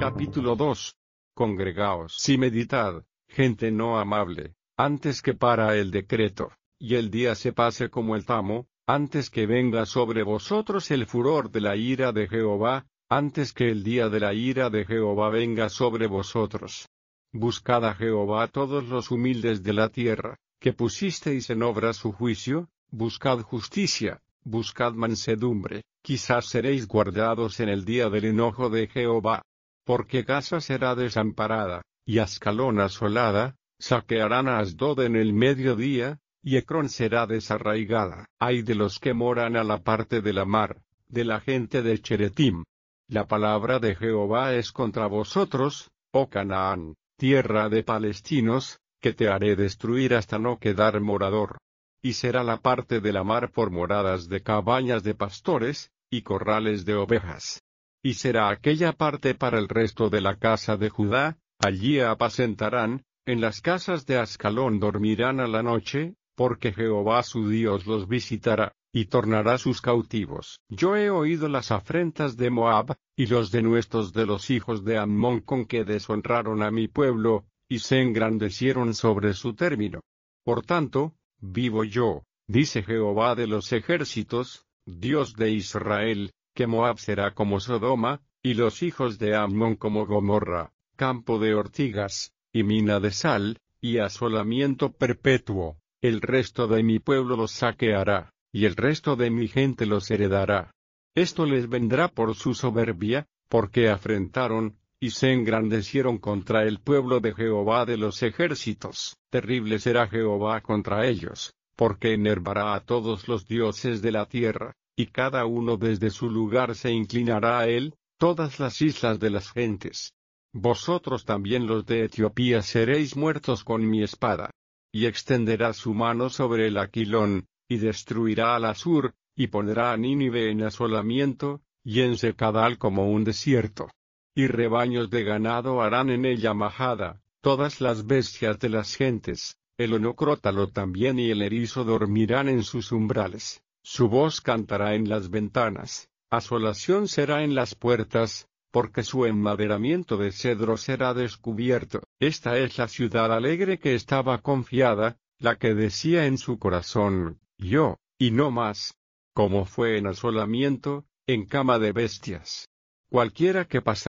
Capítulo 2. Congregaos y meditad, gente no amable, antes que para el decreto, y el día se pase como el tamo, antes que venga sobre vosotros el furor de la ira de Jehová, antes que el día de la ira de Jehová venga sobre vosotros. Buscad a Jehová todos los humildes de la tierra, que pusisteis en obra su juicio, buscad justicia, buscad mansedumbre, quizás seréis guardados en el día del enojo de Jehová. Porque Gaza será desamparada, y Ascalón asolada, saquearán a Asdod en el mediodía, y Ecrón será desarraigada. Ay de los que moran a la parte de la mar, de la gente de Cheretim. La palabra de Jehová es contra vosotros, oh Canaán, tierra de palestinos, que te haré destruir hasta no quedar morador. Y será la parte de la mar por moradas de cabañas de pastores, y corrales de ovejas. Y será aquella parte para el resto de la casa de Judá, allí apacentarán, en las casas de Ascalón dormirán a la noche, porque Jehová su Dios los visitará, y tornará sus cautivos. Yo he oído las afrentas de Moab, y los denuestos de los hijos de Ammón con que deshonraron a mi pueblo, y se engrandecieron sobre su término. Por tanto, vivo yo, dice Jehová de los ejércitos, Dios de Israel, que Moab será como Sodoma, y los hijos de Ammón como Gomorra, campo de ortigas, y mina de sal, y asolamiento perpetuo. El resto de mi pueblo los saqueará, y el resto de mi gente los heredará. Esto les vendrá por su soberbia, porque afrentaron, y se engrandecieron contra el pueblo de Jehová de los ejércitos. Terrible será Jehová contra ellos, porque enervará a todos los dioses de la tierra, y cada uno desde su lugar se inclinará a él, todas las islas de las gentes. Vosotros también los de Etiopía seréis muertos con mi espada. Y extenderá su mano sobre el Aquilón, y destruirá al Asur, y pondrá a Nínive en asolamiento, y en secadal como un desierto. Y rebaños de ganado harán en ella majada, todas las bestias de las gentes, el onocrótalo también y el erizo dormirán en sus umbrales. Su voz cantará en las ventanas, asolación será en las puertas, porque su enmaderamiento de cedro será descubierto. Esta es la ciudad alegre que estaba confiada, la que decía en su corazón, yo, y no más. Como fue en asolamiento, en cama de bestias. Cualquiera que pasara